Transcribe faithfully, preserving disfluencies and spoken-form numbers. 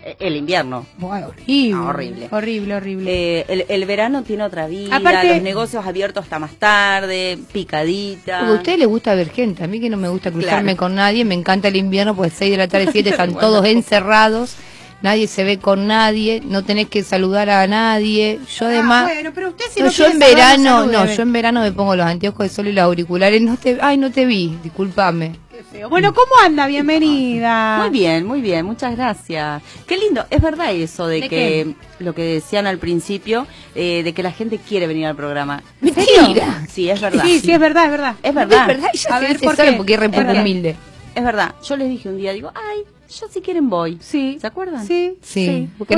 El invierno. Bueno, horrible, no, horrible. Horrible, horrible. Eh, el, el verano tiene otra vida, Aparte, los negocios abiertos hasta más tarde, picadita. A usted le gusta ver gente, a mí que no me gusta cruzarme Claro. con nadie, me encanta el invierno, pues seis de la tarde, siete están Bueno. todos encerrados, nadie se ve con nadie, no tenés que saludar a nadie. Yo además, Ah, bueno, pero usted si no, no yo quiere en saludar, verano, salude, no, ve. yo en verano me pongo los anteojos de sol y los auriculares, no te, ay, no te vi, discúlpame. Qué feo. Bueno, ¿cómo anda? Bienvenida. Muy bien, muy bien, muchas gracias. Qué lindo, es verdad eso de, ¿De que lo que decían al principio, eh, de que la gente quiere venir al programa. Mentira. Sí, es verdad. Sí, sí, es verdad, es verdad. Es verdad. Es verdad, ella A se ver, hace ¿por sola qué? porque es re Es poco verdad. humilde. Es verdad. Yo les dije un día, digo, ay, yo si quieren voy. Sí. ¿Se acuerdan? Sí. Sí, porque